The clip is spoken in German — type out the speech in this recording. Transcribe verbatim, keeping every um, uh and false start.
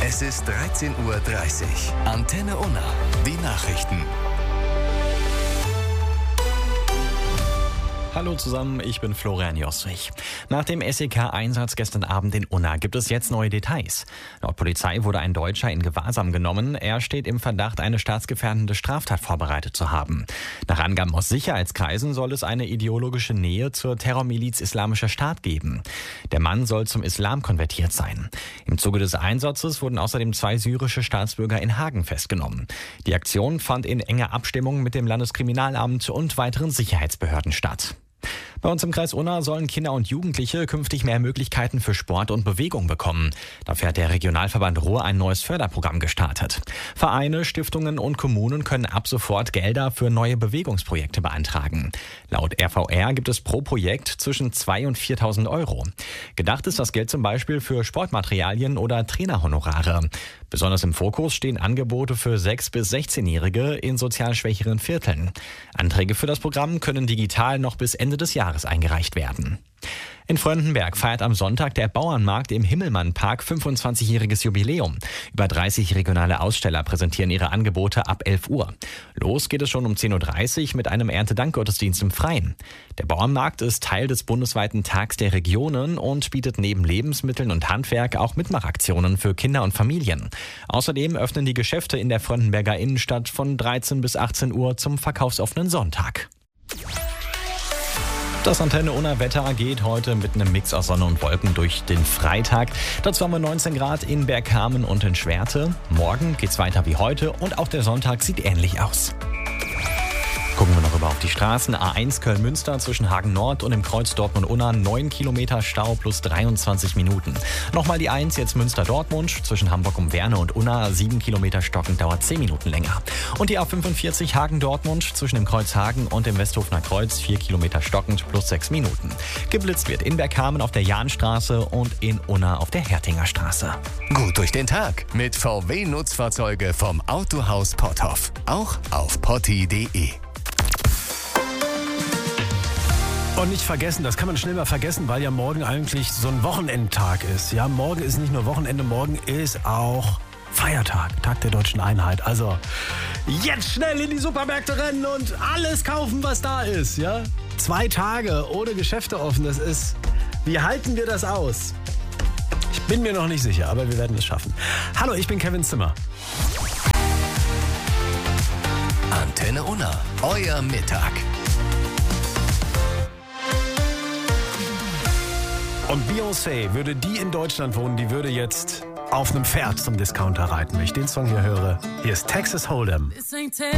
Es ist dreizehn Uhr dreißig. Antenne Unna. Die Nachrichten. Hallo zusammen, ich bin Florian Joswig. Nach dem S E K-Einsatz gestern Abend in Unna gibt es jetzt neue Details. Laut Polizei wurde ein Deutscher in Gewahrsam genommen. Er steht im Verdacht, eine staatsgefährdende Straftat vorbereitet zu haben. Nach Angaben aus Sicherheitskreisen soll es eine ideologische Nähe zur Terrormiliz Islamischer Staat geben. Der Mann soll zum Islam konvertiert sein. Im Zuge des Einsatzes wurden außerdem zwei syrische Staatsbürger in Hagen festgenommen. Die Aktion fand in enger Abstimmung mit dem Landeskriminalamt und weiteren Sicherheitsbehörden statt. Bei uns im Kreis Unna sollen Kinder und Jugendliche künftig mehr Möglichkeiten für Sport und Bewegung bekommen. Dafür hat der Regionalverband Ruhr ein neues Förderprogramm gestartet. Vereine, Stiftungen und Kommunen können ab sofort Gelder für neue Bewegungsprojekte beantragen. Laut R V R gibt es pro Projekt zwischen zweitausend und viertausend Euro. Gedacht ist das Geld zum Beispiel für Sportmaterialien oder Trainerhonorare. Besonders im Fokus stehen Angebote für sechs- bis sechzehnjährige in sozial schwächeren Vierteln. Anträge für das Programm können digital noch bis Ende des Jahres eingereicht werden. In Fröndenberg feiert am Sonntag der Bauernmarkt im Himmelmann-Park fünfundzwanzigjähriges Jubiläum. Über dreißig regionale Aussteller präsentieren ihre Angebote ab elf Uhr. Los geht es schon um zehn Uhr dreißig mit einem Erntedankgottesdienst im Freien. Der Bauernmarkt ist Teil des bundesweiten Tags der Regionen und bietet neben Lebensmitteln und Handwerk auch Mitmachaktionen für Kinder und Familien. Außerdem öffnen die Geschäfte in der Fröndenberger Innenstadt von dreizehn bis achtzehn Uhr zum verkaufsoffenen Sonntag. Das Antenne Unna Wetter geht heute mit einem Mix aus Sonne und Wolken durch den Freitag. Dazu haben wir neunzehn Grad in Bergkamen und in Schwerte. Morgen geht's weiter wie heute und auch der Sonntag sieht ähnlich aus. Gucken wir noch rüber auf die Straßen. A eins Köln-Münster zwischen Hagen Nord und dem Kreuz Dortmund-Unna. neun Kilometer Stau plus dreiundzwanzig Minuten. Nochmal die eins, jetzt Münster-Dortmund zwischen Hamburg um Werne und Unna. sieben Kilometer stockend, dauert zehn Minuten länger. Und die A fünfundvierzig Hagen-Dortmund zwischen dem Kreuz Hagen und dem Westhofener Kreuz. vier Kilometer stockend plus sechs Minuten. Geblitzt wird in Bergkamen auf der Jahnstraße und in Unna auf der Hertinger Straße. Gut durch den Tag mit V W-Nutzfahrzeuge vom Autohaus Potthoff. Auch auf potti punkt de. Und nicht vergessen, das kann man schnell mal vergessen, weil ja morgen eigentlich so ein Wochenendtag ist. Ja, morgen ist nicht nur Wochenende, morgen ist auch Feiertag, Tag der Deutschen Einheit. Also jetzt schnell in die Supermärkte rennen und alles kaufen, was da ist. Ja, zwei Tage ohne Geschäfte offen, das ist, wie halten wir das aus? Ich bin mir noch nicht sicher, aber wir werden es schaffen. Hallo, ich bin Kevin Zimmer. Antenne Unna, euer Mittag. Und Beyoncé, würde die in Deutschland wohnen, die würde jetzt auf einem Pferd zum Discounter reiten. Wenn ich den Song hier höre, hier ist Texas Hold'em.